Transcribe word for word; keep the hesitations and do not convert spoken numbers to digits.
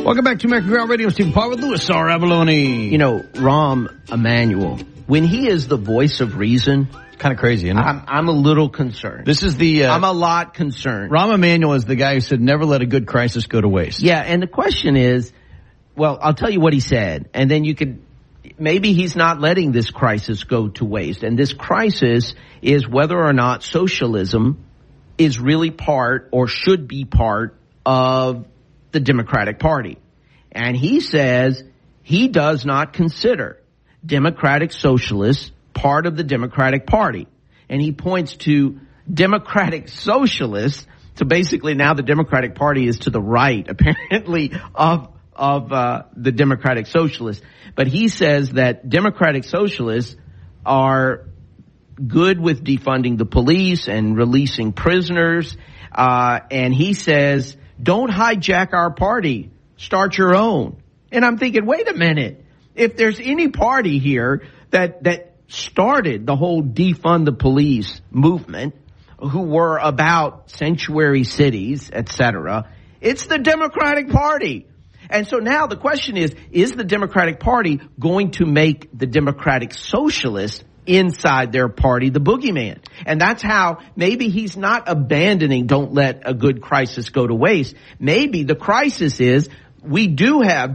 Welcome back to American Ground Radio. Stephen Parr with Louis R. Abalone. You know, Rahm Emanuel, when he is the voice of reason, it's kind of crazy, isn't it? I'm, I'm a little concerned. This is the... Uh, I'm a lot concerned. Rahm Emanuel is the guy who said, never let a good crisis go to waste. Yeah, and the question is, well, I'll tell you what he said, and then you could... Maybe he's not letting this crisis go to waste. And this crisis is whether or not socialism is really part or should be part of the Democratic Party. And he says he does not consider Democratic Socialists part of the Democratic Party. And he points to Democratic Socialists. So basically now the Democratic Party is to the right, apparently, of of uh the Democratic Socialists. But he says that Democratic Socialists are good with defunding the police and releasing prisoners. Uh and he says, don't hijack our party. Start your own. And I'm thinking, wait a minute. If there's any party here that that started the whole defund the police movement, who were about sanctuary cities, et cetera, it's the Democratic Party. And so now the question is, is the Democratic Party going to make the Democratic Socialists inside their party the boogeyman? And that's how maybe he's not abandoning don't let a good crisis go to waste. Maybe the crisis is we do have